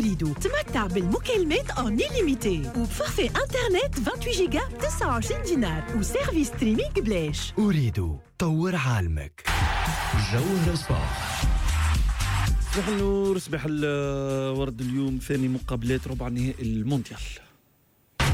أريد تمتع بالمكالمات أون ليميتي وبفورفي انترنت 28 جيجا 29 دينار وسيرفيس ستريمينغ بلاش. أريد طور عالمك. جوهر صباح. صباح النور، صباح الورد. اليوم ثاني مقابلات ربع نهائي المونديال.